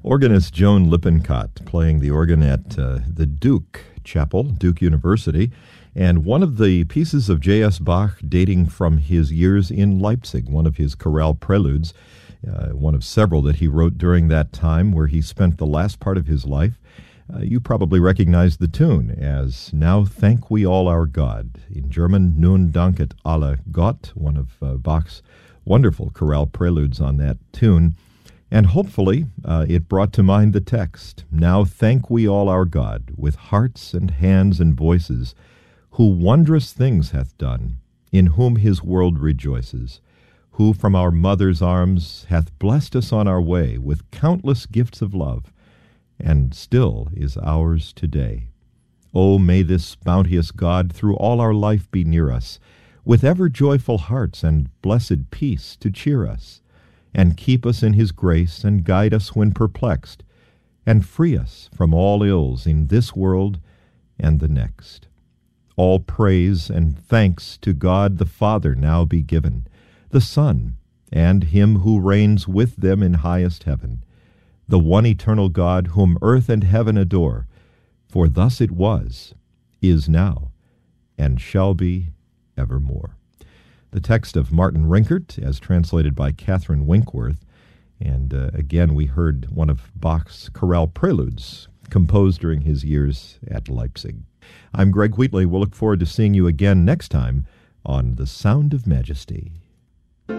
Organist Joan Lippincott playing the organ at the Duke Chapel, Duke University, and one of the pieces of J.S. Bach dating from his years in Leipzig, one of his chorale preludes, one of several that he wrote during that time where he spent the last part of his life. You probably recognize the tune as Now Thank We All Our God. In German, Nun danket alle Gott, one of Bach's wonderful chorale preludes on that tune. And hopefully it brought to mind the text, Now thank we all our God, with hearts and hands and voices, who wondrous things hath done, in whom his world rejoices, who from our mother's arms hath blessed us on our way with countless gifts of love, and still is ours today. Oh, may this bounteous God through all our life be near us, with ever joyful hearts and blessed peace to cheer us, and keep us in his grace, and guide us when perplexed, and free us from all ills in this world and the next. All praise and thanks to God the Father now be given, the Son, and him who reigns with them in highest heaven, the one eternal God whom earth and heaven adore, for thus it was, is now, and shall be evermore. The text of Martin Rinkart, as translated by Catherine Winkworth, and again we heard one of Bach's chorale preludes composed during his years at Leipzig. I'm Greg Wheatley. We'll look forward to seeing you again next time on The Sound of Majesty.